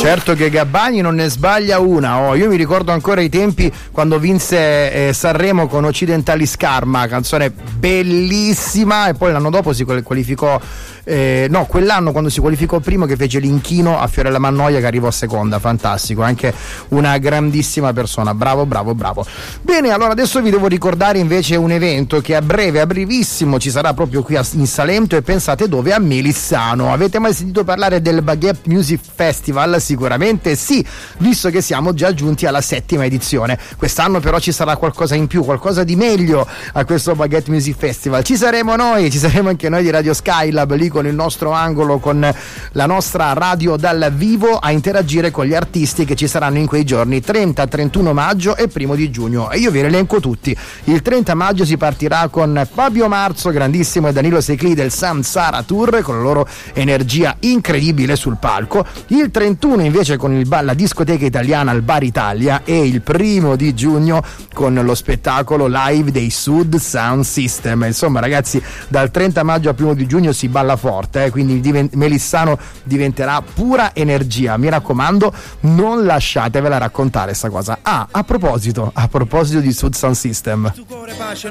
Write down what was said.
Certo che Gabbani non ne sbaglia una. Io mi ricordo ancora i tempi quando vinse Sanremo con Occidentali Scarma, canzone bellissima, e poi l'anno dopo si qualificò, quell'anno quando si qualificò primo, che fece l'inchino a Fiorella Mannoia che arrivò seconda. Fantastico, anche una grandissima persona, bravo. Bene, allora adesso vi devo ricordare invece un evento che a brevissimo ci sarà proprio qui in Salento, e pensate dove? A Melissano. Avete mai sentito parlare del Baguette Music Festival? Sicuramente sì, visto che siamo già giunti alla 7ª edizione. Quest'anno però ci sarà qualcosa in più, qualcosa di meglio a questo Baguette Music Festival. Ci saremo anche noi di Radio Skylab lì con il nostro angolo, con la nostra radio dal vivo, a interagire con gli artisti che ci saranno in quei giorni 30, 31 maggio e 1 di giugno, e io vi elenco tutti. Il 30 maggio si partirà con Fabio Marzo, grandissimo, e Danilo Secli del Samsara Tour, con la loro energia incredibile sul palco. Il 31 invece con la discoteca italiana al Bar Italia, e il 1 di giugno con lo spettacolo live dei Sud Sound System. Insomma ragazzi, dal 30 maggio al 1 di giugno si balla forte, quindi Melissano diventerà pura energia. Mi raccomando, non lasciatevela raccontare sta cosa. A proposito di Sud Sound System,